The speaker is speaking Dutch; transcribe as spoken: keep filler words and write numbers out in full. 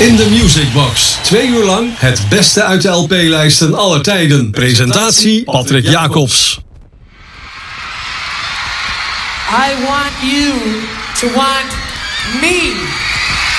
In de Music Box. Twee uur lang het beste uit de L P-lijsten aller tijden. Presentatie Patrick Jacobs. I want you to want me.